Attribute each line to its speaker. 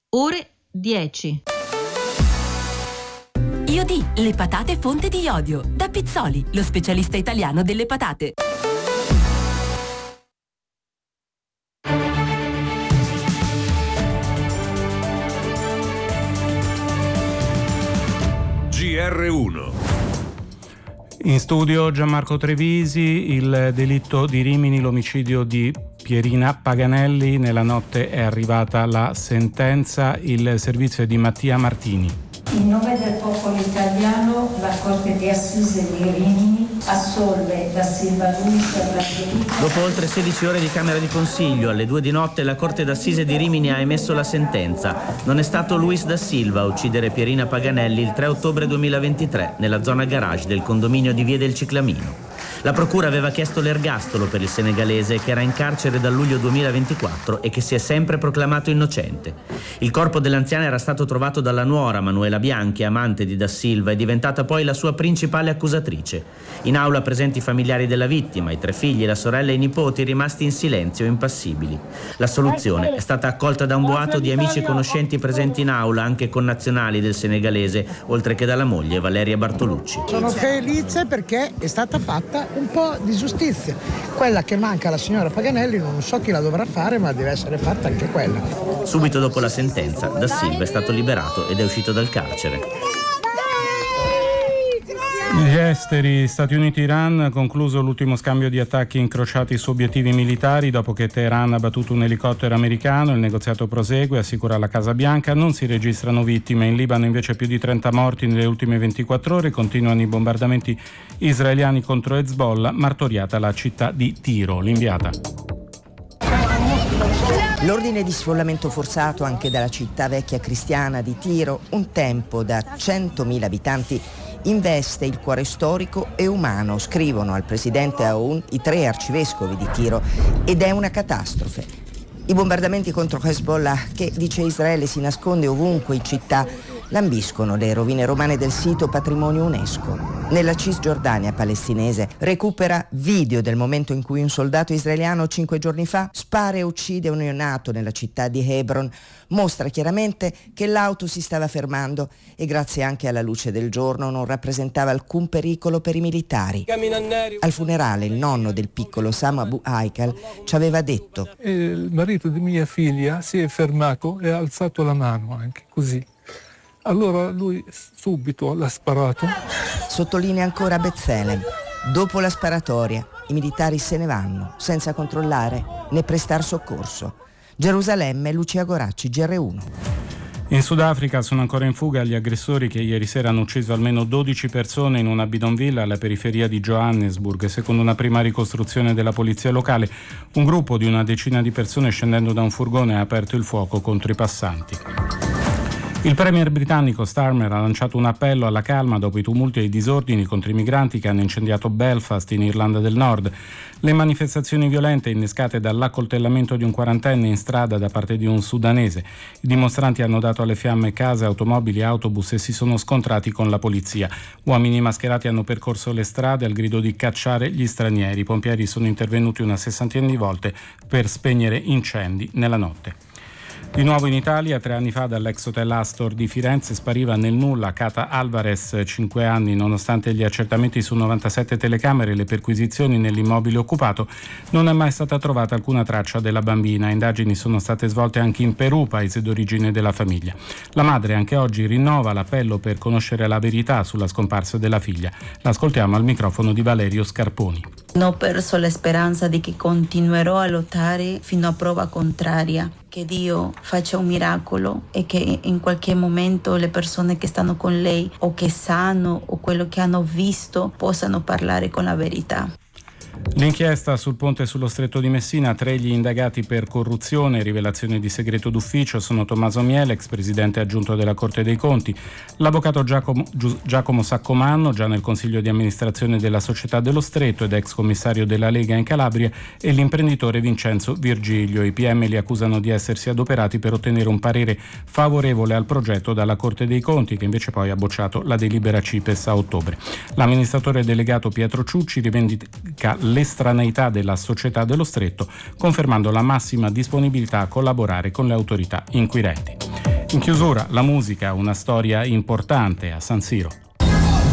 Speaker 1: ore 10.
Speaker 2: Iodi, le patate fonte di iodio. Da Pizzoli, lo specialista italiano delle patate.
Speaker 3: GR1.
Speaker 4: In studio Gianmarco Trevisi. Il delitto di Rimini, l'omicidio di Pierina Paganelli. Nella notte è arrivata la sentenza. Il servizio è di Mattia Martini.
Speaker 5: In nome del popolo italiano, la Corte di Assise di Rimini assolve Da Silva Luis Bradelli.
Speaker 6: Dopo oltre 16 ore di Camera di Consiglio, alle 2 di notte la Corte d'Assise di Rimini ha emesso la sentenza. Non è stato Luis da Silva a uccidere Pierina Paganelli il 3 ottobre 2023 nella zona garage del condominio di Via del Ciclamino. La procura aveva chiesto l'ergastolo per il senegalese, che era in carcere dal luglio 2024 e che si è sempre proclamato innocente. Il corpo dell'anziana era stato trovato dalla nuora Manuela Bianchi, amante di Da Silva, e diventata poi la sua principale accusatrice. In aula presenti i familiari della vittima, i 3 figli, la sorella e i nipoti, rimasti in silenzio e impassibili. La soluzione è stata accolta da un boato di amici e conoscenti presenti in aula, anche connazionali del senegalese, oltre che dalla moglie Valeria Bartolucci.
Speaker 7: Sono felice perché è stata fatta un po' di giustizia. Quella che manca alla signora Paganelli non so chi la dovrà fare, ma deve essere fatta anche quella.
Speaker 6: Subito dopo la sentenza, Da Silva è stato liberato ed è uscito dal carcere.
Speaker 4: Gli esteri, Stati Uniti-Iran, concluso l'ultimo scambio di attacchi incrociati su obiettivi militari dopo che Teheran ha battuto un elicottero americano. Il negoziato prosegue, assicura la Casa Bianca. Non si registrano vittime. In Libano invece più di 30 morti nelle ultime 24 ore. Continuano i bombardamenti israeliani contro Hezbollah, martoriata la città di Tiro. L'inviata.
Speaker 8: L'ordine di sfollamento forzato anche dalla città vecchia cristiana di Tiro, un tempo da 100.000 abitanti, investe il cuore storico e umano, scrivono al presidente Aoun i 3 arcivescovi di Tiro, ed è una catastrofe. I bombardamenti contro Hezbollah, che dice Israele si nasconde ovunque in città, lambiscono le rovine romane del sito patrimonio UNESCO. Nella Cisgiordania palestinese recupera video del momento in cui un soldato israeliano 5 giorni fa spara e uccide un neonato nella città di Hebron. Mostra chiaramente che l'auto si stava fermando e grazie anche alla luce del giorno non rappresentava alcun pericolo per i militari. Al funerale il nonno del piccolo Sam Abu Haikal ci aveva detto:
Speaker 9: il marito di mia figlia si è fermato e ha alzato la mano anche così. Allora lui subito l'ha sparato.
Speaker 8: Sottolinea ancora B'Tselem. Dopo la sparatoria i militari se ne vanno senza controllare né prestar soccorso. Gerusalemme, Lucia Goracci, GR1.
Speaker 4: In Sudafrica sono ancora in fuga gli aggressori che ieri sera hanno ucciso almeno 12 persone in una bidonvilla alla periferia di Johannesburg. Secondo una prima ricostruzione della polizia locale, un gruppo di una decina di persone scendendo da un furgone ha aperto il fuoco contro i passanti. Il premier britannico Starmer ha lanciato un appello alla calma dopo i tumulti e i disordini contro i migranti che hanno incendiato Belfast in Irlanda del Nord. Le manifestazioni violente innescate dall'accoltellamento di un 40enne in strada da parte di un sudanese. I dimostranti hanno dato alle fiamme case, automobili e autobus e si sono scontrati con la polizia. Uomini mascherati hanno percorso le strade al grido di cacciare gli stranieri. I pompieri sono intervenuti una sessantina di volte per spegnere incendi nella notte. Di nuovo in Italia, 3 anni fa dall'ex hotel Astor di Firenze spariva nel nulla Cata Alvarez, 5 anni. Nonostante gli accertamenti su 97 telecamere e le perquisizioni nell'immobile occupato, non è mai stata trovata alcuna traccia della bambina. Indagini sono state svolte anche in Perù, paese d'origine della famiglia. La madre anche oggi rinnova l'appello per conoscere la verità sulla scomparsa della figlia. L'ascoltiamo al microfono di Valerio Scarponi.
Speaker 10: Non ho perso la speranza di che continuerò a lottare fino a prova contraria, che Dio faccia un miracolo e che in qualche momento le persone che stanno con lei o che sanno o quello che hanno visto possano parlare con la verità.
Speaker 4: L'inchiesta sul ponte sullo Stretto di Messina, 3 gli indagati per corruzione e rivelazione di segreto d'ufficio sono Tommaso Miele, ex presidente aggiunto della Corte dei Conti, l'avvocato Giacomo Saccomanno, già nel consiglio di amministrazione della Società dello Stretto ed ex commissario della Lega in Calabria, e l'imprenditore Vincenzo Virgilio. I PM li accusano di essersi adoperati per ottenere un parere favorevole al progetto dalla Corte dei Conti, che invece poi ha bocciato la delibera CIPES a ottobre. L'amministratore delegato Pietro Ciucci rivendica l'estraneità della Società dello Stretto, confermando la massima disponibilità a collaborare con le autorità inquirenti. In chiusura, la musica, una storia importante a San Siro.